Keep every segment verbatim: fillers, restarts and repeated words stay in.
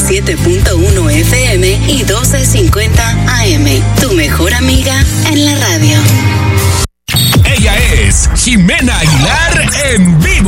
siete punto uno F M y doce cincuenta A M. Tu mejor amiga en la radio. Ella es Jimena Aguilar en vivo.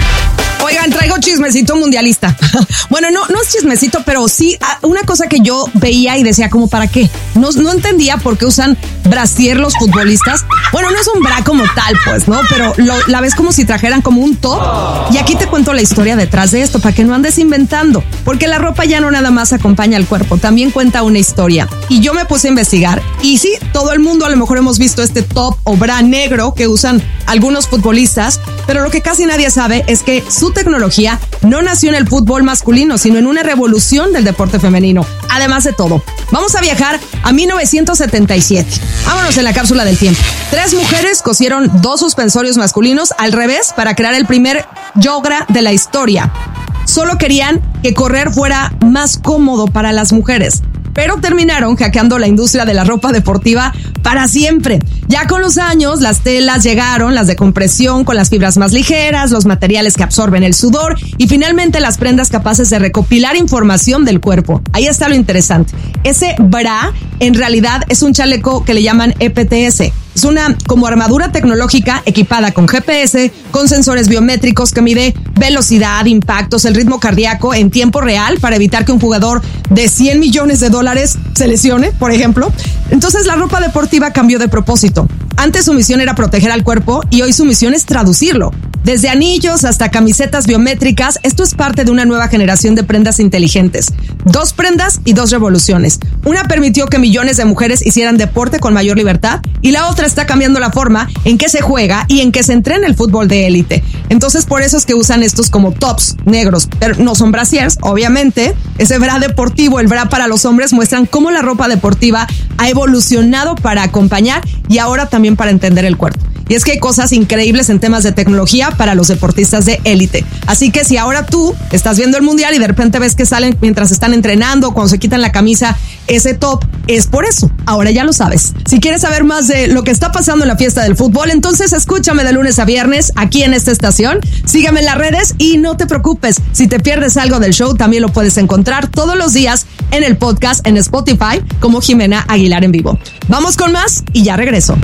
Oigan, traigo chismecito mundialista. Bueno, no, no es chismecito, pero sí una cosa que yo veía y decía como ¿para qué? No, no entendía por qué usan brasier los futbolistas. Bueno, no es un bra como tal, pues, ¿no? Pero lo, la ves como si trajeran como un top. Y aquí te cuento la historia detrás de esto, para que no andes inventando. Porque la ropa ya no nada más acompaña al cuerpo, también cuenta una historia. Y yo me puse a investigar. Y sí, todo el mundo a lo mejor hemos visto este top o bra negro que usan algunos futbolistas. Pero lo que casi nadie sabe es que su tecnología no nació en el fútbol masculino, sino en una revolución del deporte femenino. Además de todo, vamos a viajar a mil novecientos setenta y siete. Vámonos en la cápsula del tiempo. Tres mujeres cosieron dos suspensorios masculinos al revés para crear el primer yogra de la historia. Solo querían que correr fuera más cómodo para las mujeres, pero terminaron hackeando la industria de la ropa deportiva para siempre. Ya con los años, las telas llegaron, las de compresión con las fibras más ligeras, los materiales que absorben el sudor y finalmente las prendas capaces de recopilar información del cuerpo. Ahí está lo interesante. Ese bra en realidad es un chaleco que le llaman E P T S. Es una como armadura tecnológica equipada con G P S, con sensores biométricos que mide velocidad, impactos, el ritmo cardíaco en tiempo real para evitar que un jugador de cien millones de dólares se lesione, por ejemplo. Entonces la ropa deportiva cambió de propósito. Antes su misión era proteger al cuerpo y hoy su misión es traducirlo. Desde anillos hasta camisetas biométricas, esto es parte de una nueva generación de prendas inteligentes. Dos prendas y dos revoluciones. Una permitió que millones de mujeres hicieran deporte con mayor libertad y la otra está cambiando la forma en que se juega y en que se entrena el fútbol de élite. Entonces por eso es que usan estos como tops negros, pero no son brasiers, obviamente. Ese bra deportivo, el bra para los hombres, muestran cómo la ropa deportiva ha evolucionado para acompañar y ahora también para entender el cuerpo. Y es que hay cosas increíbles en temas de tecnología para los deportistas de élite. Así que si ahora tú estás viendo el mundial y de repente ves que salen mientras están entrenando, cuando se quitan la camisa, ese top, es por eso. Ahora ya lo sabes. Si quieres saber más de lo que está pasando en la fiesta del fútbol, entonces escúchame de lunes a viernes aquí en esta estación. Sígueme en las redes y no te preocupes. Si te pierdes algo del show, también lo puedes encontrar todos los días en el podcast en Spotify como Jimena Aguilar en vivo. Vamos con más y ya regreso.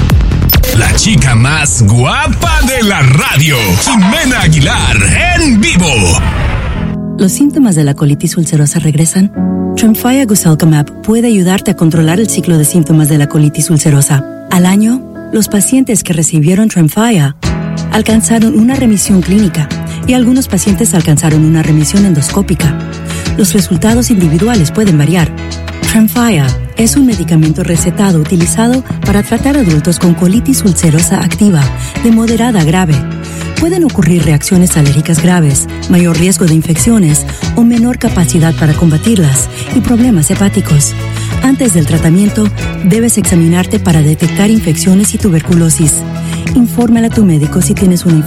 La chica más guapa de la radio, Jimena Aguilar en vivo. ¿Los síntomas de la colitis ulcerosa regresan? Tremfya Guselkumab puede ayudarte a controlar el ciclo de síntomas de la colitis ulcerosa. Al año, los pacientes que recibieron Tremfya alcanzaron una remisión clínica y algunos pacientes alcanzaron una remisión endoscópica. Los resultados individuales pueden variar. Tremfya es un medicamento recetado utilizado para tratar adultos con colitis ulcerosa activa de moderada a grave. Pueden ocurrir reacciones alérgicas graves, mayor riesgo de infecciones o menor capacidad para combatirlas y problemas hepáticos. Antes del tratamiento, debes examinarte para detectar infecciones y tuberculosis. Infórmale a tu médico si tienes una infección